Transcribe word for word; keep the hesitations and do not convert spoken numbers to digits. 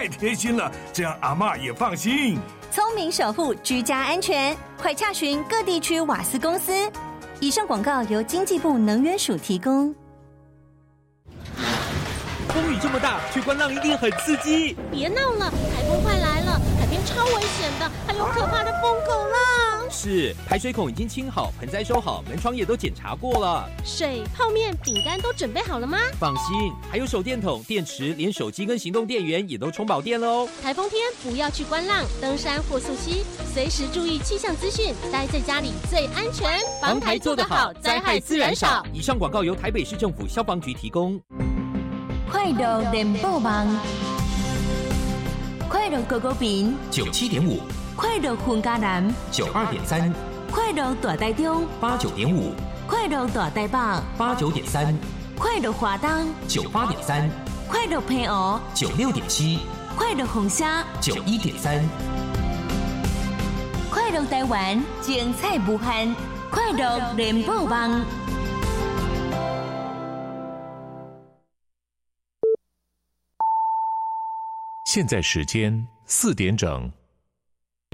太贴心了，这样阿嬷也放心。 聪明守护居家安全，快洽询各地区瓦斯公司。以上广告由经济部能源署提供。 风雨这么大，去观浪一定很刺激。 别闹了，台风快来了，海边超危险的，还有可怕的疯狗浪。 是，排水孔已经清好，盆栽收好，门窗也都检查过了。 水、泡面、饼干都准备好了吗？ 放心，还有手电筒、电池，连手机跟行动电源也都充饱电了哦。 台风天不要去观浪、登山或溯溪，随时注意气象资讯，待在家里最安全。 防台做得好，灾害自然少。以上广告由台北市政府消防局提供。 快乐联播网，快乐狗狗饼九七点五， 快乐混家南九二点三， 快乐大台中八九点五， 快乐大台北八九点三， 快乐华东九八点三， 快乐平湖九六点七， 快乐红虾九一点三， 快乐台湾精彩无限，快乐联播网。 现在时间四点整。